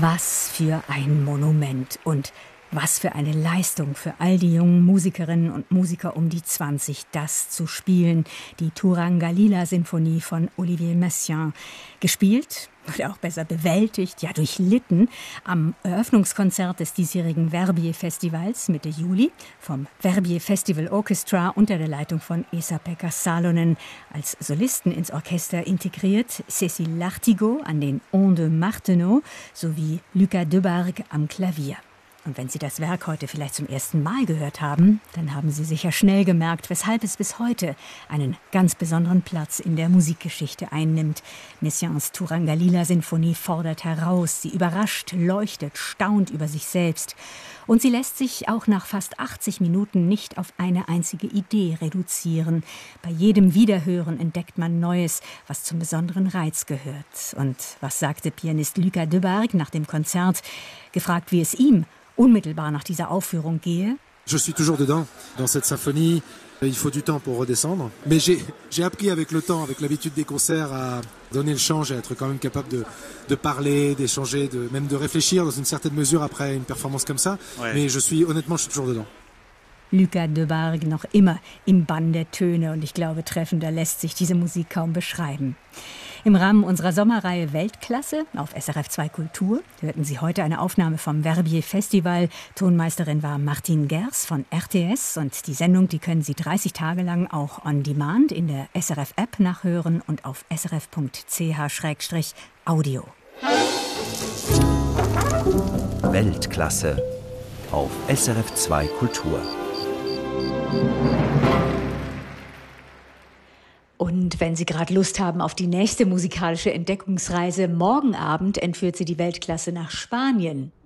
Was für ein Monument und was für eine Leistung für all die jungen Musikerinnen und Musiker um die 20, das zu spielen. Die Turangalila-Sinfonie von Olivier Messiaen. Gespielt, oder auch besser bewältigt, ja durchlitten, am Eröffnungskonzert des diesjährigen Verbier-Festivals Mitte Juli vom Verbier Festival Orchestra unter der Leitung von Esa-Pekka Salonen. Als Solisten ins Orchester integriert Cécile Lartigot an den Ondes de Martenot sowie Lucas Debargue am Klavier. Und wenn Sie das Werk heute vielleicht zum ersten Mal gehört haben, dann haben Sie sicher schnell gemerkt, weshalb es bis heute einen ganz besonderen Platz in der Musikgeschichte einnimmt. Messiaens Turangalila-Sinfonie fordert heraus, sie überrascht, leuchtet, staunt über sich selbst. Und sie lässt sich auch nach fast 80 Minuten nicht auf eine einzige Idee reduzieren. Bei jedem Wiederhören entdeckt man Neues, was zum besonderen Reiz gehört. Und was sagte Pianist Lucas Debargue nach dem Konzert? Gefragt, wie es ihm unmittelbar nach dieser Aufführung gehe. Je suis toujours dedans, dans cette symphonie. Il faut du temps pour redescendre. Mais j'ai appris avec le temps, avec l'habitude des concerts, à donner le change, à être quand même capable de parler, d'échanger, même de réfléchir dans une certaine mesure après une performance comme ça. Ouais. Mais honnêtement, je suis toujours dedans. Lucas Debargue noch immer im Bann der Töne und ich glaube, treffender lässt sich diese Musik kaum beschreiben. Im Rahmen unserer Sommerreihe Weltklasse auf SRF 2 Kultur hörten Sie heute eine Aufnahme vom Verbier Festival. Tonmeisterin war Martine Gers von RTS und die Sendung, die können Sie 30 Tage lang auch on demand in der SRF-App nachhören und auf srf.ch/audio. Weltklasse auf SRF 2 Kultur. Und wenn Sie gerade Lust haben auf die nächste musikalische Entdeckungsreise, morgen Abend entführt Sie die Weltklasse nach Spanien.